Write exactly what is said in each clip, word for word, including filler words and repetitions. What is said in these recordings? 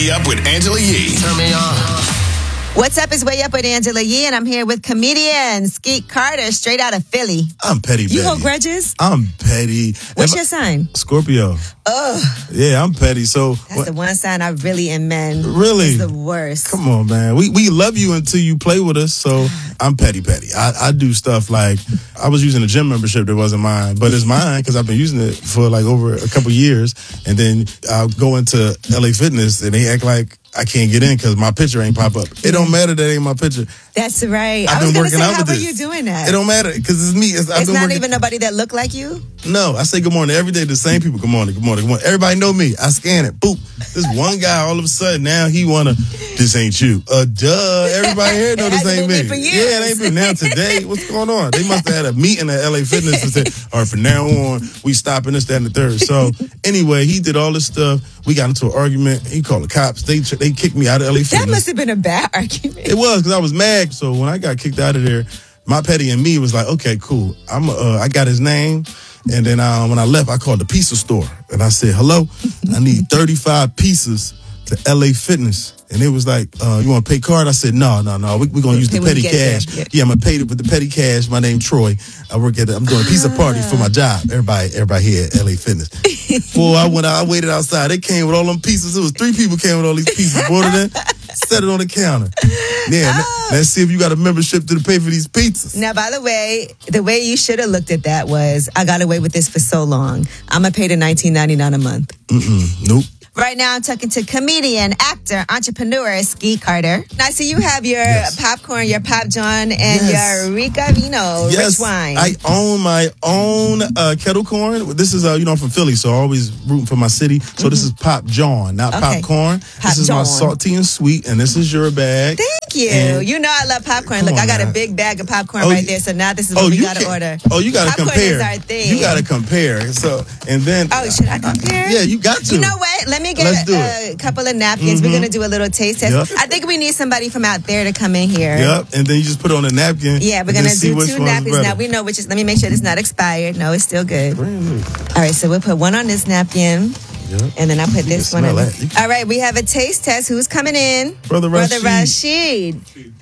Way Up with Angela Yee. Turn me on. What's up? It's Way Up with Angela Yee, and I'm here with comedian Skeet Carter, straight out of Philly. I'm petty, You petty. hold grudges? I'm petty. What's Am your sign? Scorpio. Ugh. Yeah, I'm petty. So That's what, the one sign I really am men. Really? It's the worst. Come on, man. We we love you until you play with us. So I'm petty, petty. I, I do stuff like I was using a gym membership that wasn't mine, but it's mine because I've been using it for like over a couple years. And then I'll go into L A Fitness and they act like I can't get in because my picture ain't pop up. It don't matter that ain't my picture. That's right. I've I was been going to working say, out how with are this. you doing that? It don't matter because it's me. It's, I've It's been not working. even nobody that look like you? No, I say good morning every day to the same people. Good morning, good morning, good morning. Everybody know me. I scan it. Boop. This one guy, all of a sudden, now he wanna, this ain't you. Uh, duh. Everybody here know this It ain't hasn't me. been me for years. Yeah, it ain't been. Now today, what's going on? They must have had a meeting at L A Fitness and said, all right, from now on, we stopping this, that, and the third. So anyway, he did all this stuff. We got into an argument. He called the cops. They they kicked me out of L A Fitness. That must have been a bad argument. It was because I was mad. So when I got kicked out of there, my petty and me was like, okay, cool. I'm uh, I got his name. And then uh, when I left, I called the pizza store. And I said, hello, I need thirty-five pieces to L A Fitness. And it was like, uh, you want to pay card? I said, no, no, no. We're we going to use the Hey, when petty you get cash. there, yeah. Yeah, I'm going to pay it with the petty cash. My name Troy. I work at, the, I'm doing a pizza party for my job. Everybody everybody here at L A Fitness. Boy, I went out, I waited outside. They came with all them pieces. It was three people came with all these pieces. Ordered it, set it on the counter. Yeah, Oh. let's see if you got a membership to pay for these pizzas. Now, by the way, the way you should have looked at that was, I got away with this for so long. I'm going to pay the nineteen ninety-nine a month. Mm-mm, nope. Right now, I'm talking to comedian, actor, entrepreneur, Skeet Carter. Now, I see you have your Yes. popcorn, your Pop John, and Yes. your Rica Vino, Yes, rich wine. I own my own uh, kettle corn. This is, uh, you know, I'm from Philly, so I always rooting for my city. So this is Pop John, not Okay. popcorn. Pop This is my John. salty and sweet, and this is your bag. Thank you. And- You know I love popcorn. Come Look, I on got now. a big bag of popcorn Oh, right you- there. So now this is what Oh, we you got to can't- order. Oh, you got to popcorn compare. is our thing. You got to compare. So, and then. Oh, should I compare? Yeah, you got to. You know what? Let me get Let's do a, a couple of napkins. We're going to do a little taste test. Yep. I think we need somebody from out there to come in here. Yep, and then you just put it on a napkin. Yeah, we're and going then to see do which two one's napkins. better. Now, we know which is, let me make sure it's not expired. No, it's still good. All right, so we'll put one on this napkin. Yep. And then I put You this can one on. smell that. You can- All right, we have a taste test. Who's coming in? Brother Brother Rashid. Rashid.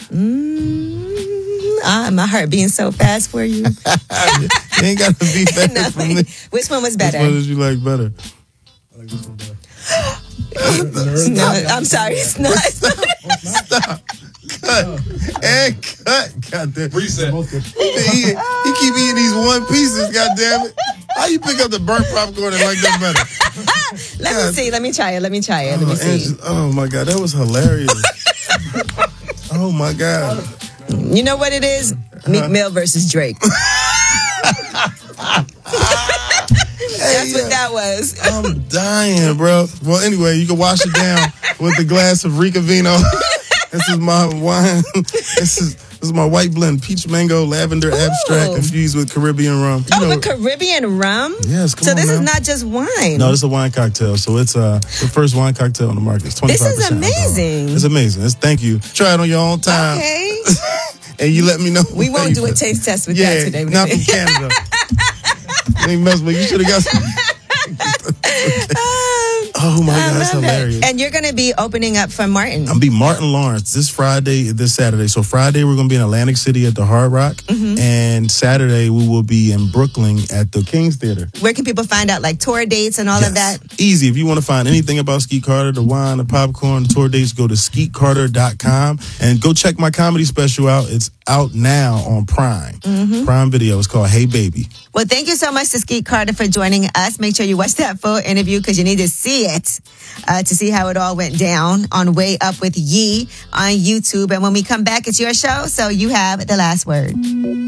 Mm, ah, my heart beating so fast for you. You ain't got to be better No, for me. which one was Which better? one did you like better? No, I'm sorry. It's not. Stop. Cut. And cut. God damn. Reset. He, he keep eating these one pieces, god damn it. How you pick up the burnt popcorn and like that better? Let me see. Let me try it. Let me try it. Let me Oh, see. Angela, oh my God, that was hilarious. Oh my God. You know what it is? Meek Mill versus Drake. That's what that was. I'm dying, bro. Well, anyway, you can wash it down with a glass of Rica Vino. This is my wine. This is this is my white blend, peach mango, lavender abstract, Ooh. infused with Caribbean rum. You Oh, know- with Caribbean rum? Yes, come So on this is now. not just wine. No, this is a wine cocktail. So it's uh, the first wine cocktail on the market. It's This twenty-five is percent amazing. It's amazing. It's, thank you. Try it on your own time. Okay. And you let me know. We how won't you do a feel. taste test with Yeah, that today. not from Canada. You ain't mess with. You should have got some. Oh my I God, that's love it. hilarious. And you're going to be opening up for Martin. I'm be Martin Lawrence this Friday, this Saturday. So Friday we're gonna be in Atlantic City at the Hard Rock, Mm-hmm. and Saturday we will be in Brooklyn at the King's Theater. Where can people find out like tour dates and all of that? Yes. Easy. If you want to find anything about Skeet Carter, the wine, the popcorn, the tour dates, go to skeet carter dot com and go check my comedy special out. It's out now on Prime. Mm-hmm. Prime Video. It's called Hey Baby. Well, thank you so much to Skeet Carter for joining us. Make sure you watch that full interview because you need to see it uh, to see how it all went down on Way Up with Yee on YouTube. And when we come back, it's your show, so you have the last word.